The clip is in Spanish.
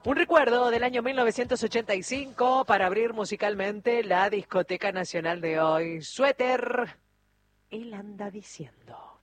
Un recuerdo del año 1985 para abrir musicalmente la discoteca nacional de hoy. Suéter, él anda diciendo.